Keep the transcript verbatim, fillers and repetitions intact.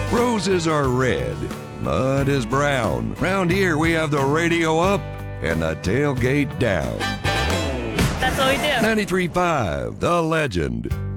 Roses are red, mud is brown. Round here we have the radio up and the tailgate down. That's what we do. ninety-three point five, The Legend.